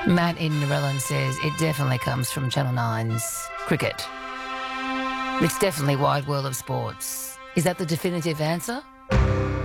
Matt in Narellan says it definitely comes from Channel 9's cricket. It's definitely Wide World of Sports. Is that the definitive answer?